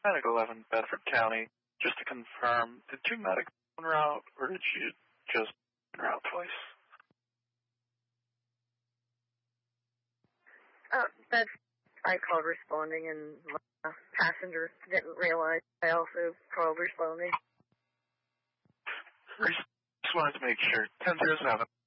Medic 11, Bedford County. Just to confirm, did two medics en route, or did you just en route twice? I called responding, and my passenger didn't realize I also called responding. Just wanted to make sure. 1007.